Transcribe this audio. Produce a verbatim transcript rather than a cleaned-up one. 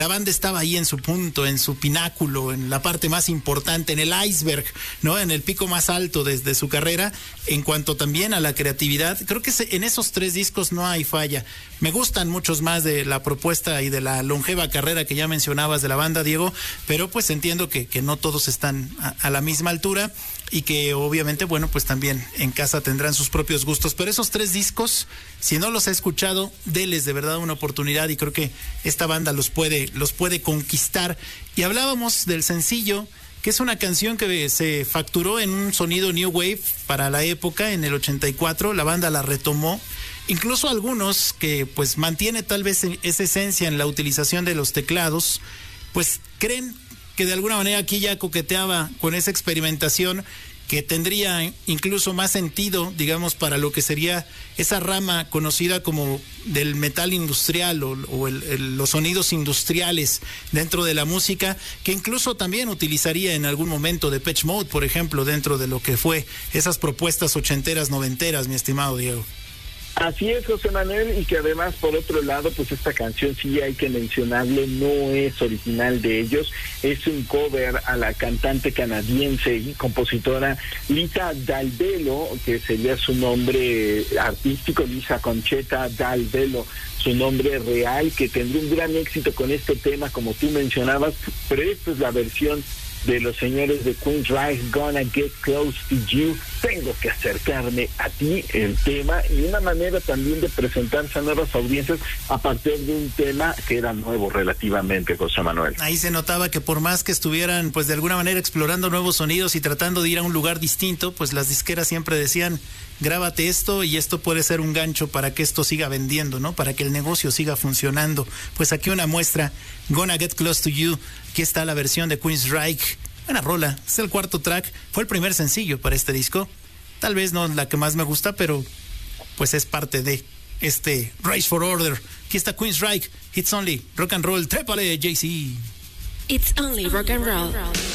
La banda estaba ahí en su punto, en su pináculo, en la parte más importante, en el iceberg, ¿no? En el pico más alto desde su carrera, en cuanto también a la creatividad. Creo que en esos tres discos no hay falla. Me gustan muchos más de la propuesta y de la longeva carrera que ya mencionabas de la banda, Diego, pero pues entiendo que, que no todos están a, a la misma altura y que obviamente, bueno, pues también en casa tendrán sus propios gustos. Pero esos tres discos, si no los he escuchado, denles de verdad una oportunidad y creo que esta banda los puede, los puede conquistar. Y hablábamos del sencillo, que es una canción que se facturó en un sonido New Wave para la época, en el ochenta y cuatro, la banda la retomó. Incluso algunos que pues mantiene tal vez esa esencia en la utilización de los teclados, pues creen que de alguna manera aquí ya coqueteaba con esa experimentación que tendría incluso más sentido, digamos, para lo que sería esa rama conocida como del metal industrial o, o el, el, los sonidos industriales dentro de la música, que incluso también utilizaría en algún momento Depeche Mode, por ejemplo, dentro de lo que fue esas propuestas ochenteras, noventeras, mi estimado Diego. Así es, José Manuel, y que además, por otro lado, pues esta canción, sí hay que mencionarlo, no es original de ellos, es un cover a la cantante canadiense y compositora Lisa Dalbello, que sería su nombre artístico, Lisa Conchetta Dalbello, su nombre real, que tendría un gran éxito con este tema, como tú mencionabas, pero esta es la versión de los señores de Queensryche, Gonna Get Close to You, tengo que acercarme a ti, el tema, y una manera también de presentarse a nuevas audiencias a partir de un tema que era nuevo relativamente, José Manuel. Ahí se notaba que por más que estuvieran pues de alguna manera explorando nuevos sonidos y tratando de ir a un lugar distinto, pues las disqueras siempre decían, grábate esto y esto puede ser un gancho para que esto siga vendiendo, ¿no? Para que el negocio siga funcionando. Pues aquí una muestra, Gonna Get Close to You, aquí está la versión de Queensryche. Buena rola, es el cuarto track, fue el primer sencillo para este disco. Tal vez no la que más me gusta, pero pues es parte de este Race for Order. Aquí está Queensryche, It's Only Rock and Roll, trépale, J C. It's Only Rock and Roll.